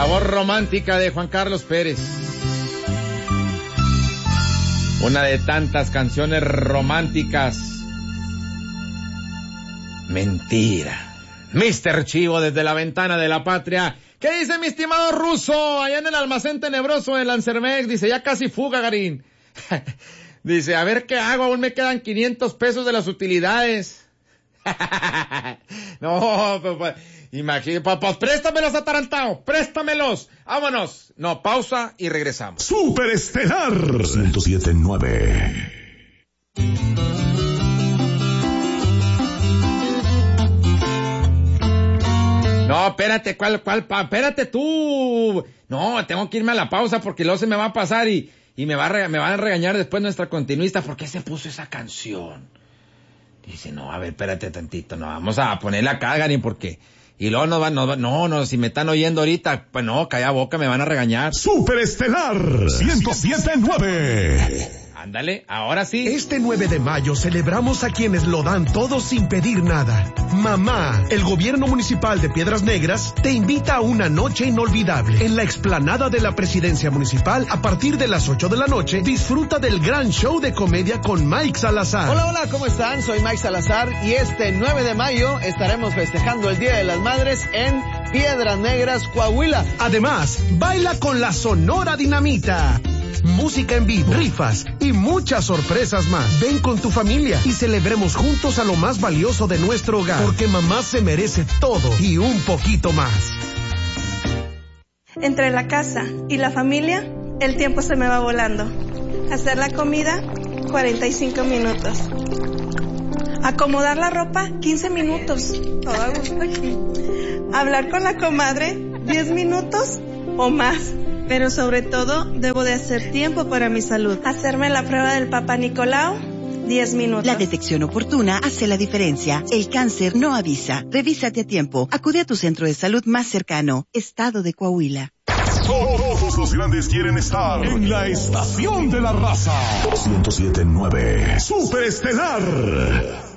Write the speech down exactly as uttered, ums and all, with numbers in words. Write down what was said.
voz romántica de Juan Carlos Pérez. Una de tantas canciones románticas. Mentira. mister Chivo desde la ventana de la patria. ¿Qué dice mi estimado ruso? Allá en el almacén tenebroso de Lancermex. Dice, ya casi fuga, Garín. Dice, a ver qué hago, aún me quedan quinientos pesos de las utilidades. No, pues, pues imagínate, pues, pues préstamelos, atarantado, préstamelos. Vámonos. No, pausa y regresamos. Super Estelar ciento siete punto nueve. No, espérate, ¿cuál, cuál, pa, espérate tú? No, tengo que irme a la pausa porque luego se me va a pasar y, y me va a, me van a regañar después nuestra continuista. ¿Por qué se puso esa canción? Dice, no, a ver, espérate tantito, no, vamos a ponerla acá, Garín, porque... Y luego nos van, nos van, no, no, si me están oyendo ahorita, pues no, calla boca, me van a regañar. Super Estelar ciento siete punto nueve. Ándale, ahora sí. Este nueve de mayo celebramos a quienes lo dan todo sin pedir nada. Mamá, el gobierno municipal de Piedras Negras te invita a una noche inolvidable. En la explanada de la presidencia municipal, a partir de las ocho de la noche, disfruta del gran show de comedia con Mike Salazar. Hola, hola, ¿cómo están? Soy Mike Salazar y este nueve de mayo estaremos festejando el Día de las Madres en Piedras Negras, Coahuila. Además, baila con la Sonora Dinamita. Música en vivo, rifas y muchas sorpresas más. Ven con tu familia y celebremos juntos a lo más valioso de nuestro hogar, porque mamá se merece todo y un poquito más. Entre la casa y la familia, el tiempo se me va volando. Hacer la comida, cuarenta y cinco minutos. Acomodar la ropa, quince minutos. Todo a gusto aquí. Hablar con la comadre, diez minutos o más. Pero sobre todo, debo de hacer tiempo para mi salud. Hacerme la prueba del Papá Nicolau, diez minutos. La detección oportuna hace la diferencia. El cáncer no avisa. Revísate a tiempo. Acude a tu centro de salud más cercano. Estado de Coahuila. Todos los grandes quieren estar en la estación de la raza. ciento siete punto nueve. Super Estelar.